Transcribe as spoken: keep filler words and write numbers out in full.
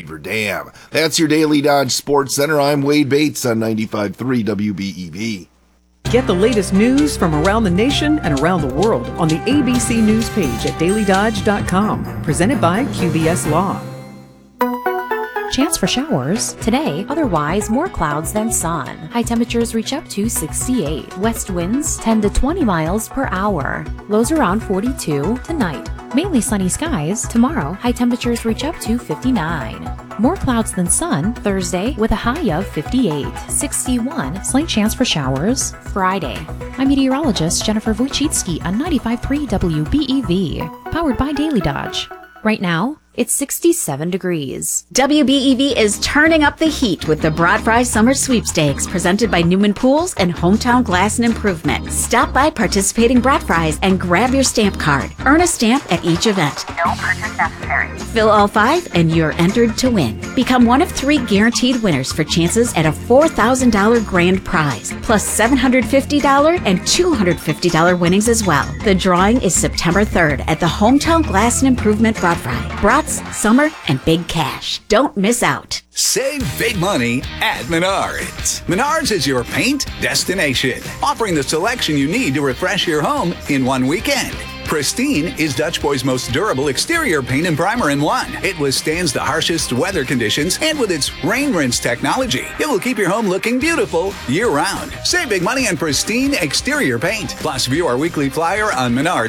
Beaver Dam. That's your Daily Dodge Sports Center. I'm Wade Bates on ninety-five point three W B E V. Get the latest news from around the nation and around the world on the A B C News page at daily dodge dot com. Presented by Q B S Law. Chance for showers today, otherwise more clouds than sun. High temperatures reach up to sixty-eight. West winds ten to twenty miles per hour. Lows around forty-two tonight. Mainly sunny skies tomorrow. High temperatures reach up to fifty-nine. More clouds than sun Thursday with a high of fifty-eight. sixty-one. Slight chance for showers Friday. I'm meteorologist Jennifer Wojcicki on ninety-five point three W B E V. Powered by Daily Dodge. Right now, it's sixty-seven degrees. W B E V is turning up the heat with the Broad Fry Summer Sweepstakes presented by Newman Pools and Hometown Glass and Improvement. Stop by participating Broad Fries and grab your stamp card. Earn a stamp at each event. No purchase necessary. Fill all five and you're entered to win. Become one of three guaranteed winners for chances at a four thousand dollars grand prize, plus seven hundred fifty dollars and two hundred fifty dollars winnings as well. The drawing is September third at the Hometown Glass and Improvement Broad Fry. Brats, summer, and big cash. Don't miss out. Save big money at Menards. Menards is your paint destination, offering the selection you need to refresh your home in one weekend. Pristine is Dutch Boy's most durable exterior paint and primer in one. It withstands the harshest weather conditions, and with its rain rinse technology, it will keep your home looking beautiful year-round. Save big money on Pristine exterior paint. Plus, view our weekly flyer on Menards.